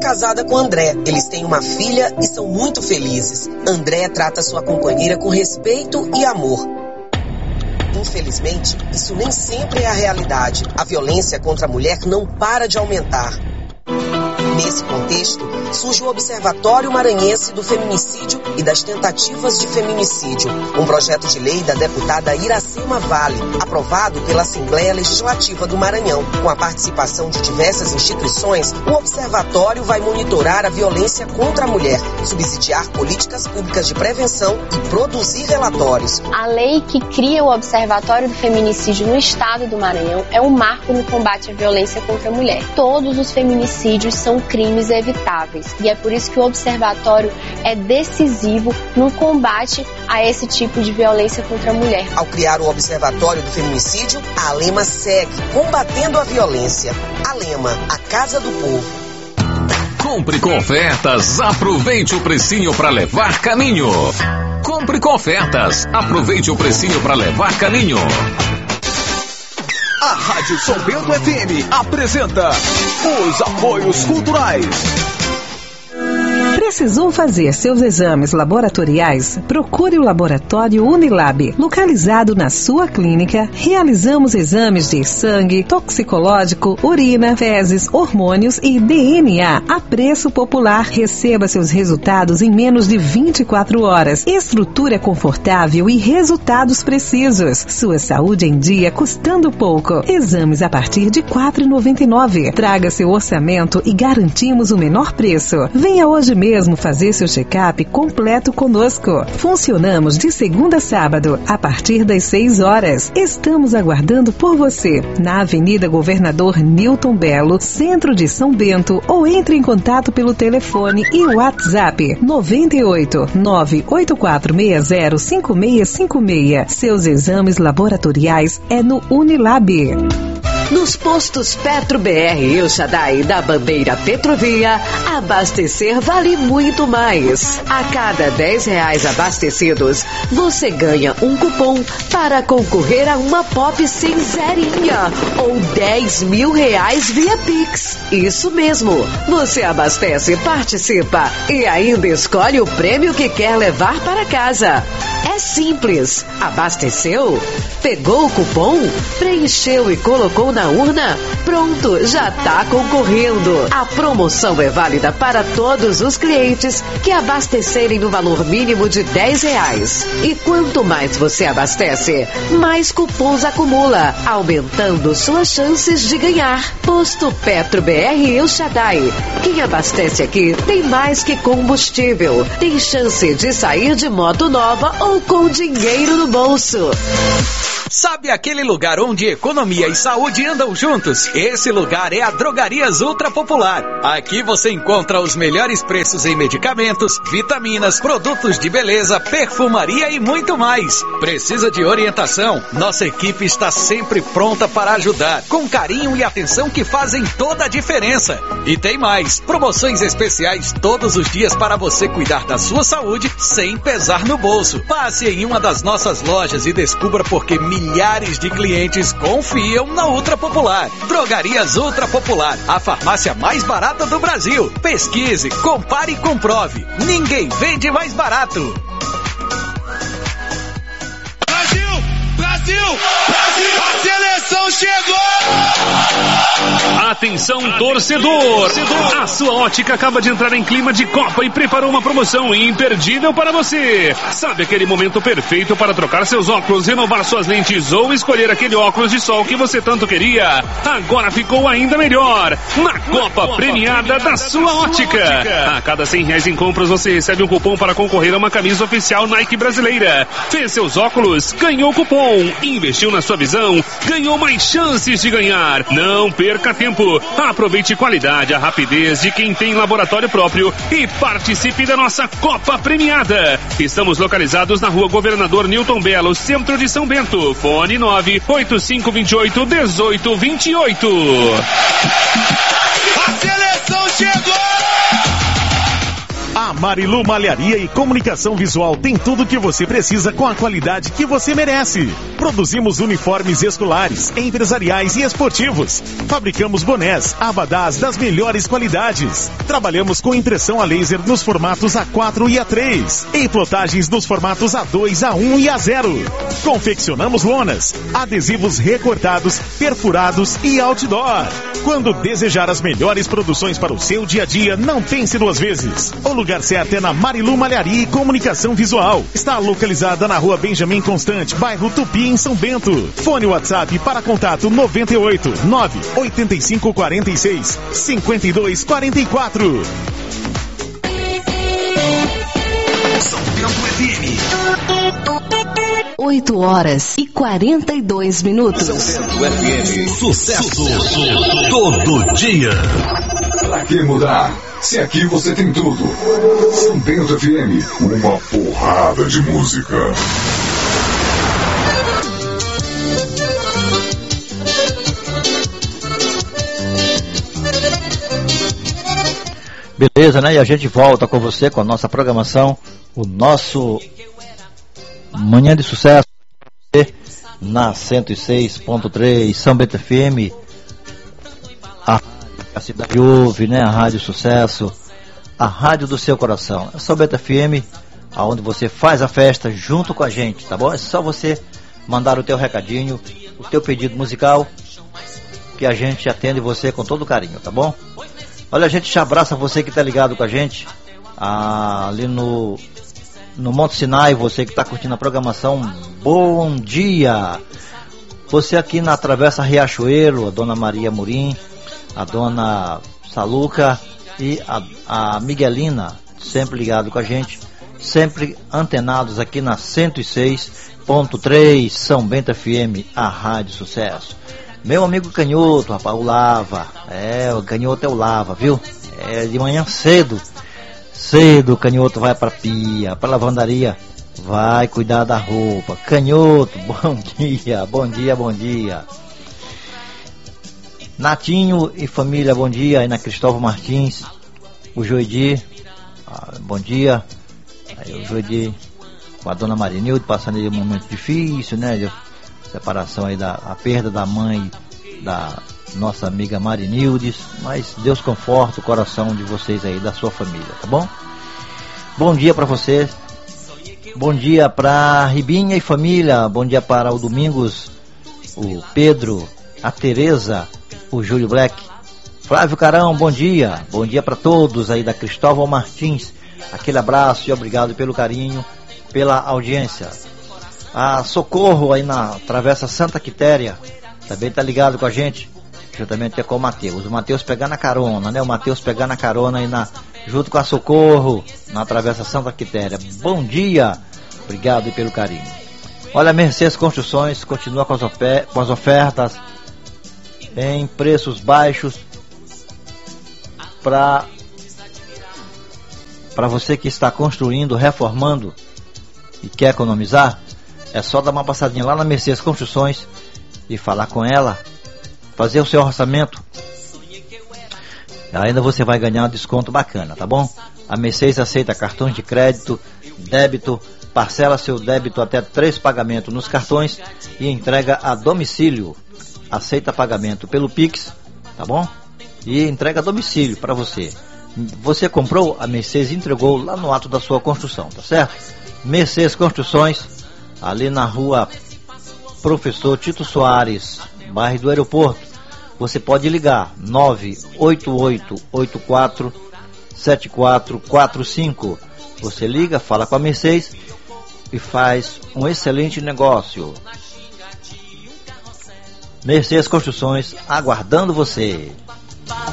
casada com André. Eles têm uma filha e são muito felizes. André trata sua companheira com respeito e amor. Infelizmente, isso nem sempre é a realidade. A violência contra a mulher não para de aumentar. Nesse contexto, surge o Observatório Maranhense do Feminicídio e das Tentativas de Feminicídio, um projeto de lei da deputada Iracema Vale, aprovado pela Assembleia Legislativa do Maranhão. Com a participação de diversas instituições, o observatório vai monitorar a violência contra a mulher, subsidiar políticas públicas de prevenção e produzir relatórios. A lei que cria o Observatório do Feminicídio no estado do Maranhão é um marco no combate à violência contra a mulher. Todos os feminicídios são crimes evitáveis e é por isso que o observatório é decisivo no combate a esse tipo de violência contra a mulher. Ao criar o Observatório do Feminicídio, a Alema segue combatendo a violência. Alema, a Casa do Povo. Compre com ofertas, aproveite o precinho para levar caminho. Compre com ofertas, aproveite o precinho para levar caminho. A Rádio São Bento FM apresenta os apoios culturais. Precisou fazer seus exames laboratoriais? Procure o Laboratório Unilab. Localizado na sua clínica, realizamos exames de sangue, toxicológico, urina, fezes, hormônios e DNA a preço popular. Receba seus resultados em menos de 24 horas. Estrutura confortável e resultados precisos. Sua saúde em dia custando pouco. Exames a partir de R$ 4,99. Traga seu orçamento e garantimos o menor preço. Venha hoje mesmo fazer seu check-up completo conosco. Funcionamos de segunda a sábado, a partir das 6 horas. Estamos aguardando por você, na Avenida Governador Newton Belo, centro de São Bento, ou entre em contato pelo telefone e WhatsApp 98 98460 5656. Seus exames laboratoriais é no Unilab. Nos postos Petro BR El Shaddai da bandeira Petrovia, abastecer vale muito mais. A cada R$10 abastecidos, você ganha um cupom para concorrer a uma Pop sem zerinha ou R$10.000 via Pix. Isso mesmo, você abastece, participa e ainda escolhe o prêmio que quer levar para casa. É simples, abasteceu, pegou o cupom, preencheu e colocou na urna, pronto, já está concorrendo. A promoção é válida para todos os clientes que abastecerem no valor mínimo de R$10. E quanto mais você abastece, mais cupons acumula, aumentando suas chances de ganhar. Posto Petro BR El Shaddai. Quem abastece aqui tem mais que combustível. Tem chance de sair de moto nova ou com dinheiro no bolso. Sabe aquele lugar onde economia e saúde andam juntos? Esse lugar é a Drogarias Ultra Popular. Aqui você encontra os melhores preços em medicamentos, vitaminas, produtos de beleza, perfumaria e muito mais. Precisa de orientação? Nossa equipe está sempre pronta para ajudar, com carinho e atenção que fazem toda a diferença. E tem mais, promoções especiais todos os dias para você cuidar da sua saúde sem pesar no bolso. Passe em uma das nossas lojas e descubra por que milhares de clientes confiam na Ultra Popular. Drogarias Ultra Popular, a farmácia mais barata do Brasil. Pesquise, compare e comprove. Ninguém vende mais barato. Brasil! Brasil! Brasil! A seleção chegou! Atenção, torcedor! A sua ótica acaba de entrar em clima de Copa e preparou uma promoção imperdível para você. Sabe aquele momento perfeito para trocar seus óculos, renovar suas lentes ou escolher aquele óculos de sol que você tanto queria? Agora ficou ainda melhor. Na Copa Premiada da sua ótica. A cada R$100 em compras você recebe um cupom para concorrer a uma camisa oficial Nike brasileira. Fez seus óculos, ganhou cupom. Investiu na sua visão, ganhou mais chances de ganhar. Não perca tempo. Aproveite qualidade, a rapidez de quem tem laboratório próprio e participe da nossa Copa Premiada. Estamos localizados na Rua Governador Newton Belo, centro de São Bento. Fone 98528-1828. A seleção chegou! A Marilu Malharia e Comunicação Visual tem tudo o que você precisa com a qualidade que você merece. Produzimos uniformes escolares, empresariais e esportivos. Fabricamos bonés, abadás das melhores qualidades. Trabalhamos com impressão a laser nos formatos A4 e A3. E plotagens nos formatos A2, A1 e A0. Confeccionamos lonas, adesivos recortados, perfurados e outdoor. Quando desejar as melhores produções para o seu dia a dia, não pense duas vezes. O lugar certo é na Marilu Malharia e Comunicação Visual. Está localizada na Rua Benjamin Constante, bairro Tupi, em São Bento. Fone WhatsApp para contato 98 985 46 52 44. São Bento FM. 8 horas e 42 minutos. São Bento FM. Sucesso todo dia. Pra que mudar? Se aqui você tem tudo. São Bento FM, uma porrada de música. Beleza, né? E a gente volta com você com a nossa programação, o nosso Manhã de Sucesso na 106.3 São Bento FM, a cidade ouve, né? A Rádio Sucesso, a rádio do seu coração. É São Bento FM, aonde você faz a festa junto com a gente, tá bom? É só você mandar o teu recadinho, o teu pedido musical, que a gente atende você com todo carinho, tá bom? Olha, a gente te abraça, você que tá ligado com a gente ali no Monte Sinai, você que está curtindo a programação, bom dia! Você aqui na Travessa Riachuelo, a Dona Maria Murim, a Dona Saluca e a Miguelina, sempre ligado com a gente, sempre antenados aqui na 106.3 São Bento FM, a Rádio Sucesso. Meu amigo Canhoto, rapaz, o Lava, o Canhoto é o Lava, viu? De manhã cedo o Canhoto vai pra pia, pra lavandaria, vai cuidar da roupa. Canhoto, bom dia. Natinho e família, bom dia. Aí na Cristóvão Martins, o Joidi, bom dia. Aí o Joidi com a Dona Marinilde, passando aí um momento difícil, né? De separação aí, a perda da mãe da nossa amiga Marinildes, mas Deus conforta o coração de vocês aí, da sua família, tá bom? Bom dia pra vocês, bom dia pra Ribinha e família, bom dia para o Domingos, o Pedro, a Tereza, o Júlio Black, Flávio Carão, bom dia pra todos aí da Cristóvão Martins, aquele abraço e obrigado pelo carinho, pela audiência. A Socorro aí na Travessa Santa Quitéria, também tá ligado com a gente, juntamente com o Matheus. O Matheus pegando a carona, né? O Matheus pegando a carona aí junto com a Socorro, na Travessa Santa Quitéria. Bom dia, obrigado pelo carinho. Olha, a Mercedes Construções continua com as ofertas em preços baixos para você que está construindo, reformando e quer economizar. É só dar uma passadinha lá na Mercedes Construções e falar com ela, fazer o seu orçamento. Ainda você vai ganhar um desconto bacana, tá bom? A Mercedes aceita cartões de crédito, débito, parcela seu débito até 3 pagamentos nos cartões e entrega a domicílio. Aceita pagamento pelo Pix, tá bom? E entrega a domicílio para você. Você comprou, a Mercedes entregou lá no ato da sua construção, tá certo? Mercedes Construções, ali na rua Professor Tito Soares, bairro do Aeroporto. Você pode ligar 988847445. Você liga, fala com a Mercedes e faz um excelente negócio. Mercedes Construções aguardando você.